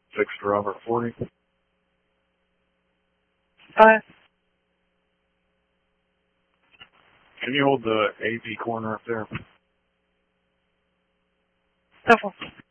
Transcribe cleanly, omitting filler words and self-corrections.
6 to Robert 40. Go ahead. Can you hold the AV corner up there? Go for it.